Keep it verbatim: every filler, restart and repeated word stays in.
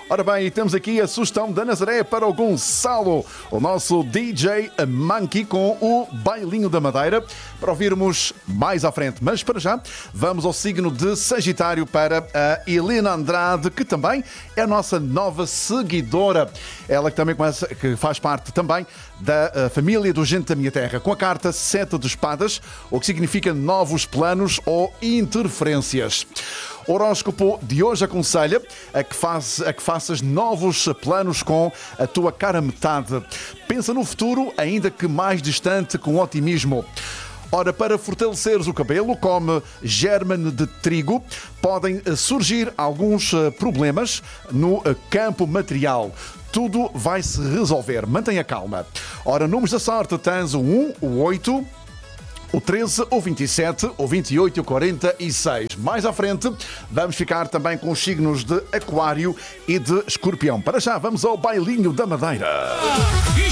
Ora bem, temos aqui a sugestão da Nazaré para o Gonçalo, o nosso D J Monkey com o Bailinho da Madeira, para ouvirmos mais à frente. Mas para já, vamos ao signo de Sagitário para a Helena Andrade, que também é a nossa nova seguidora. Ela que também começa, que faz parte também da uh, família do Gente da Minha Terra, com a carta Sete de Espadas, o que significa novos planos ou interferências. O horóscopo de hoje aconselha a que, faz, a que faças novos planos com a tua cara metade. Pensa no futuro, ainda que mais distante, com otimismo. Ora, para fortaleceres o cabelo, come gérmen de trigo. Podem surgir alguns problemas no campo material. Tudo vai se resolver. Mantenha calma. Ora, números da sorte: tens o um, o oito, o treze, o vinte e sete, o vinte e oito e o quarenta e seis. Mais à frente, vamos ficar também com os signos de Aquário e de Escorpião. Para já, vamos ao Bailinho da Madeira.